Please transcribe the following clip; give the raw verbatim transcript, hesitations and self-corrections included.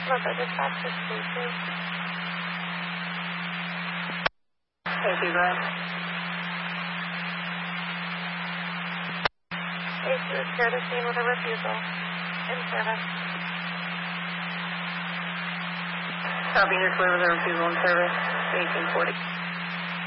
Local dispatch to station. Thank you, go ahead. A two is here to scene with a refusal. In service. Copy, your clear with a refusal in service, eighteen forty.